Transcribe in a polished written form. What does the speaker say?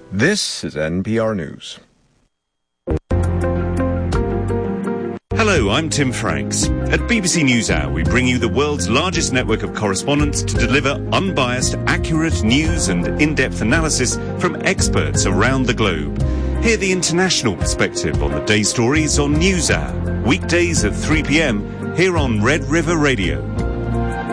This is NPR News. Hello, I'm Tim Franks. At BBC NewsHour, we bring you the world's largest network of correspondents to deliver unbiased, accurate news and in-depth analysis from experts around the globe. Hear the international perspective on the day's stories on NewsHour, weekdays at 3 p.m, here on Red River Radio.